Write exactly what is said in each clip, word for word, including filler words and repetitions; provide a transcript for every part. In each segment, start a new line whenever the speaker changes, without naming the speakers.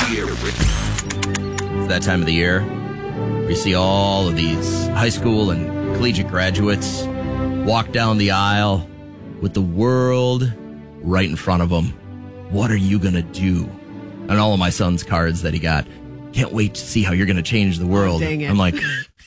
It's that time of the year. We see all of these high school and collegiate graduates walk down the aisle with the world right in front of them. What are you going to do? And all of my son's cards that he got. Can't wait to see how you're going to change the world.
Oh, dang it.
I'm like...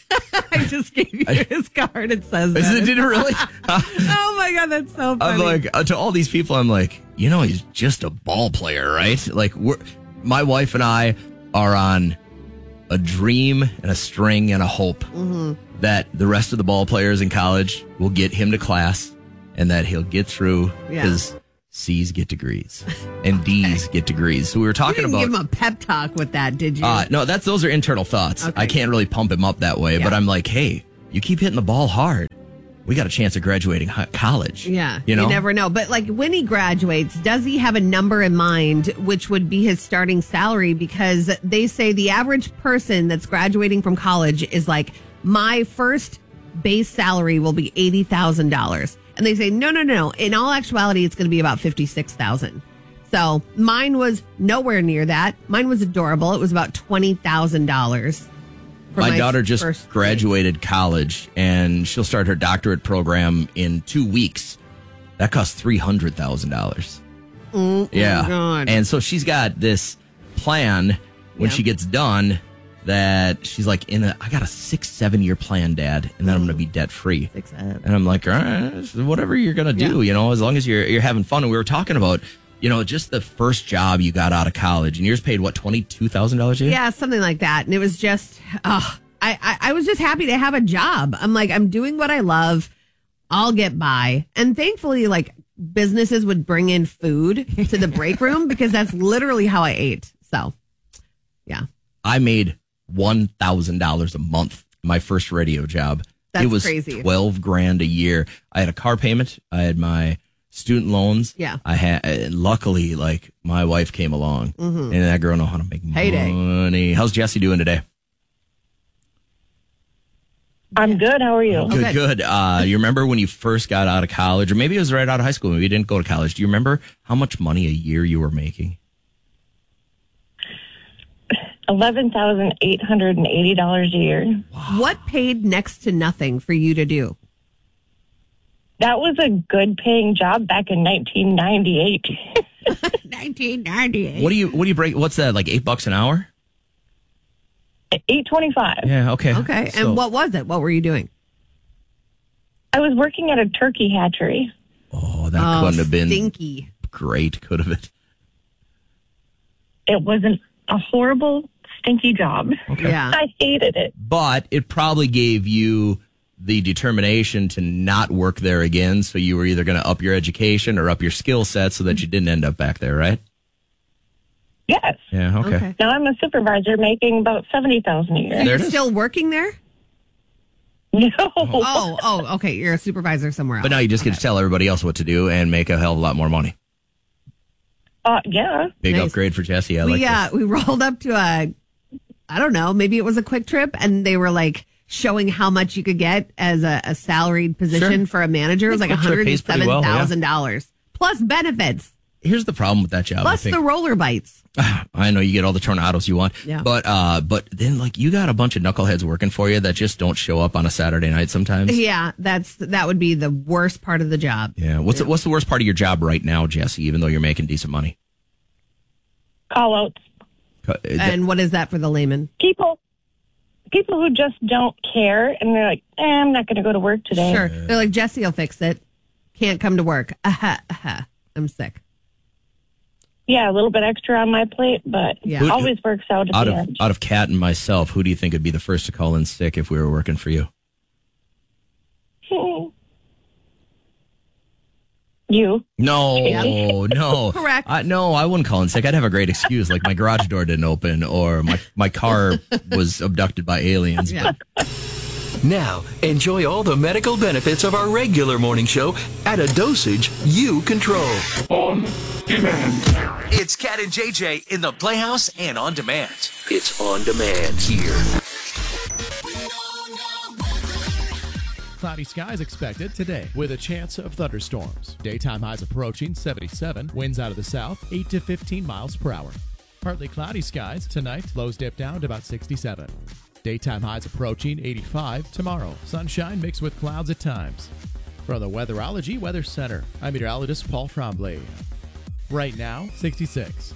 I just gave you
I,
his card. It says that.
It, did it really?
Oh, my God. That's so funny.
I'm like, uh, to all these people, I'm like, you know, he's just a ball player, right? Like, we're, my wife and I are on a dream and a string and a hope mm-hmm. that the rest of the ball players in college will get him to class and that he'll get through because yeah. C's get degrees and D's get degrees. So we were talking
you didn't
about.
Give him a pep talk with that, did you?
Uh, no, that's those are internal thoughts. Okay. I can't really pump him up that way, yeah. but I'm like, hey, you keep hitting the ball hard. We got a chance of graduating college.
Yeah,
you know,
you never know. But like when he graduates, does he have a number in mind, which would be his starting salary? Because they say the average person that's graduating from college is like, my first base salary will be eighty thousand dollars. And they say, no, no, no, no. In all actuality, it's going to be about fifty-six thousand dollars. So mine was nowhere near that. Mine was adorable. It was about twenty thousand dollars.
My, my daughter just graduated grade. college, and she'll start her doctorate program in two weeks. That costs three hundred thousand dollars.
Oh,
yeah.
my God.
And so she's got this plan when yeah. she gets done that she's like, in a, I got a six, seven year plan, Dad, and then mm. I'm going to be debt free.
Six, seven.
And I'm like, all right, whatever you're going to do, yeah. you know, as long as you're you're having fun. And we were talking about, you know, just the first job you got out of college, and yours paid what, twenty-two thousand dollars a year?
Yeah, something like that. And it was just, oh, I, I, I was just happy to have a job. I'm like, I'm doing what I love. I'll get by. And thankfully, like, businesses would bring in food to the break room because that's literally how I ate. So, yeah.
I made one thousand dollars a month, my first radio job.
That's
it was
crazy.
twelve grand a year. I had a car payment. I had my student loans.
Yeah.
I had, luckily, like, my wife came along,
mm-hmm.
and that girl know how to make
Payday.
money. How's Jesse doing today?
I'm good. How are you?
Oh, good, good. Uh, you remember when you first got out of college, or maybe it was right out of high school, maybe you didn't go to college. Do you remember how much money a year you were making?
eleven thousand eight hundred eighty dollars a year.
Wow. What paid next to nothing for you to do?
That was a good paying job back in nineteen ninety-eight.
nineteen ninety-eight.
What do you, what do you break? What's that, like eight bucks an hour?
eight twenty-five.
Yeah, okay.
Okay.
So,
and what was it? What were you doing?
I was working at a turkey hatchery.
Oh, that
oh,
couldn't have been
stinky.
Great, could have it.
It was an, a horrible, stinky job.
Okay.
Yeah.
I hated it.
But it probably gave you the determination to not work there again. So you were either going to up your education or up your skill set so that you didn't end up back there, right?
Yes.
Yeah, okay.
okay.
Now I'm a supervisor making about seventy thousand dollars a year.
So you're still working there?
No.
Oh, oh, okay. You're a supervisor somewhere else.
But now you just
okay.
get to tell everybody else what to do and make a hell of a lot more money.
Uh, yeah.
Big
Nice.
upgrade for Jesse. I
we,
like
uh,
this.
we rolled up to a, I don't know, maybe it was a Quick Trip, and they were like showing how much you could get as a, a salaried position
Sure.
for a manager. It was like
Quick Trip
one hundred seven thousand dollars
well, yeah.
plus benefits.
Here's the problem with that job.
Plus
I think.
the roller bites.
I know you get all the tornadoes you want,
Yeah.
but uh, but then like you got a bunch of knuckleheads working for you that just don't show up on a Saturday night sometimes.
Yeah, that's that would be the worst part of the job.
Yeah. What's
Yeah.
The, what's the worst part of your job right now, Jesse? Even though you're making decent money.
Call outs.
Uh,
And what is that for the layman?
People, people who just don't care, and they're like, eh, I'm not going to go to work today.
Sure. They're like, Jesse will fix it. Can't come to work. Aha, aha. I'm sick.
Yeah, a little bit extra on my plate, but
Yeah.
it always works out at
out
the
of
end.
out of Kat and myself, who do you think would be the first to call in sick if we were working for you?
You.
No,
Yeah.
no.
Correct.
I, no, I wouldn't call in sick. I'd have a great excuse, like my garage door didn't open or my, my car was abducted by aliens.
Yeah.
Now, enjoy all the medical benefits of our regular morning show at a dosage you control.
On demand.
It's Cat and J J in the Playhouse and on demand.
It's on demand here.
Cloudy skies expected today with a chance of thunderstorms. Daytime highs approaching seventy-seven. Winds out of the south, eight to fifteen miles per hour. Partly cloudy skies tonight. Lows dip down to about sixty-seven. Daytime highs approaching eighty-five tomorrow. Sunshine mixed with clouds at times. From the Weatherology Weather Center, I'm meteorologist Paul Trombley. Right now, sixty-six.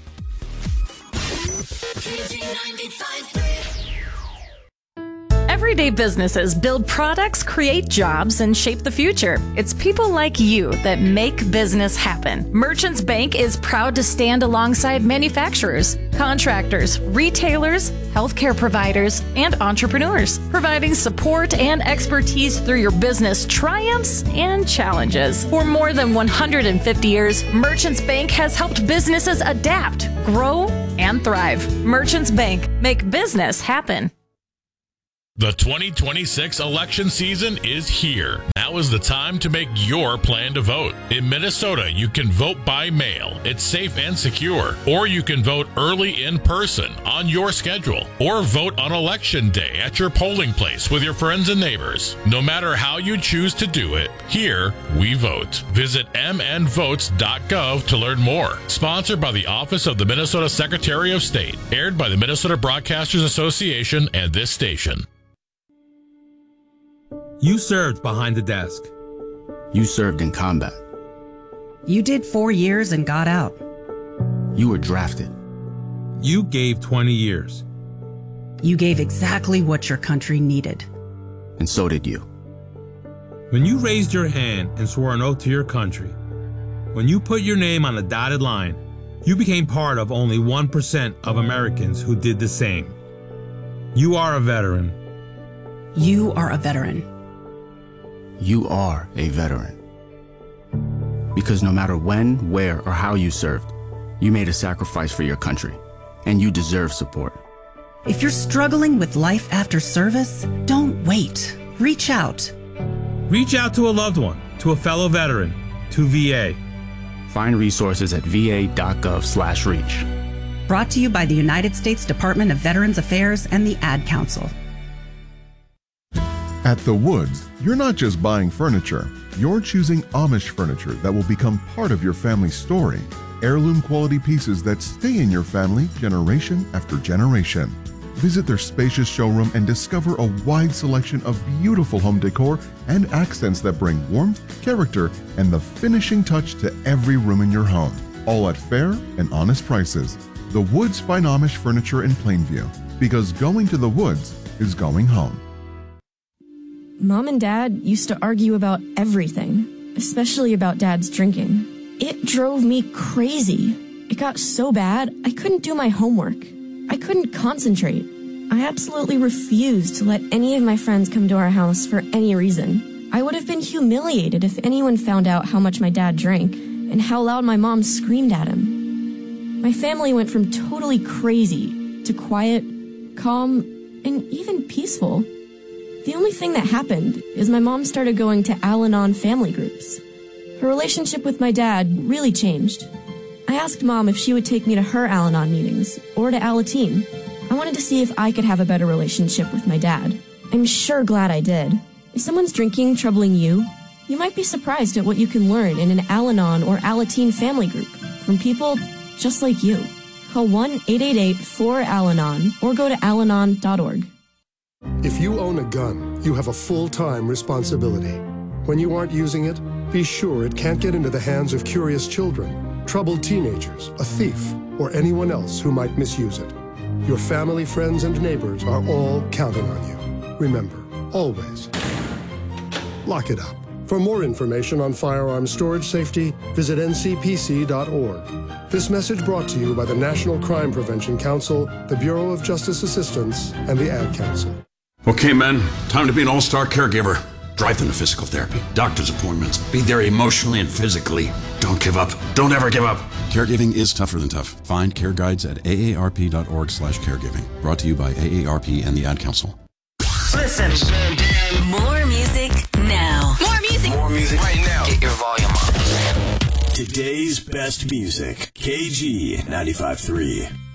Everyday businesses build products, create jobs, and shape the future. It's people like you that make business happen. Merchants Bank is proud to stand alongside manufacturers, contractors, retailers, healthcare providers, and entrepreneurs, providing support and expertise through your business triumphs and challenges. For more than one hundred fifty years, Merchants Bank has helped businesses adapt, grow, and thrive. Merchants Bank, make business happen.
The twenty twenty-six election season is here. Now is the time to make your plan to vote. In Minnesota, you can vote by mail. It's safe and secure. Or you can vote early in person on your schedule. Or vote on election day at your polling place with your friends and neighbors. No matter how you choose to do it, here we vote. Visit m n votes dot gov to learn more. Sponsored by the Office of the Minnesota Secretary of State. Aired by the Minnesota Broadcasters Association and this station.
You served behind the desk.
You served in combat.
You did four years and got out.
You were drafted.
You gave twenty years.
You gave exactly what your country needed.
And so did you.
When you raised your hand and swore an oath to your country, when you put your name on a dotted line, you became part of only one percent of Americans who did the same. You are a veteran.
You are a veteran.
You are a veteran. Because no matter when, where, or how you served, you made a sacrifice for your country, and you deserve support.
If you're struggling with life after service, don't wait. Reach out.
Reach out to a loved one, to a fellow veteran, to V A.
Find resources at v a dot gov slash reach.
Brought to you by the United States Department of Veterans Affairs and the Ad Council.
At The Woods, you're not just buying furniture. You're choosing Amish furniture that will become part of your family's story. Heirloom quality pieces that stay in your family generation after generation. Visit their spacious showroom and discover a wide selection of beautiful home decor and accents that bring warmth, character, and the finishing touch to every room in your home. All at fair and honest prices. The Woods Fine Amish Furniture in Plainview. Because going to The Woods is going home.
Mom and Dad used to argue about everything, especially about Dad's drinking. It drove me crazy. It got so bad, I couldn't do my homework. I couldn't concentrate. I absolutely refused to let any of my friends come to our house for any reason. I would have been humiliated if anyone found out how much my dad drank and how loud my mom screamed at him. My family went from totally crazy to quiet, calm, and even peaceful. The only thing that happened is my mom started going to Al-Anon family groups. Her relationship with my dad really changed. I asked Mom if she would take me to her Al-Anon meetings or to Alateen. I wanted to see if I could have a better relationship with my dad. I'm sure glad I did. If someone's drinking troubling you, you might be surprised at what you can learn in an Al-Anon or Alateen family group from people just like you. Call one eight eight eight four Al Anon or go to al anon dot org.
If you own a gun, you have a full-time responsibility. When you aren't using it, be sure it can't get into the hands of curious children, troubled teenagers, a thief, or anyone else who might misuse it. Your family, friends, and neighbors are all counting on you. Remember, always, lock it up. For more information on firearms storage safety, visit N C P C dot org. This message brought to you by the National Crime Prevention Council, the Bureau of Justice Assistance, and the Ad Council.
Okay, men, time to be an all-star caregiver. Drive them to physical therapy, doctor's appointments, be there emotionally and physically. Don't give up. Don't ever give up.
Caregiving is tougher than tough. Find care guides at A A R P dot org slash caregiving. Brought to you by A A R P and the Ad Council.
Listen. More music now. More music.
More music right now. Get your volume up.
Today's best music. K G ninety-five point three.